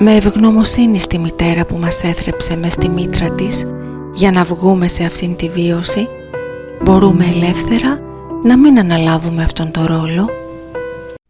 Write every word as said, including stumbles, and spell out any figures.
με ευγνωμοσύνη στη μητέρα που μας έθρεψε μες στη μήτρα της για να βγούμε σε αυτήν τη βίωση, μπορούμε ελεύθερα να μην αναλάβουμε αυτόν τον ρόλο